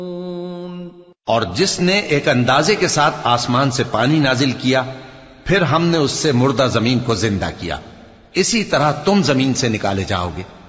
और जिसने एक अंदाजे के साथ आसमान से पानी नाजिल किया, फिर हमने उससे मुर्दा जमीन को जिंदा किया, इसी तरह तुम जमीन से निकाले जाओगे।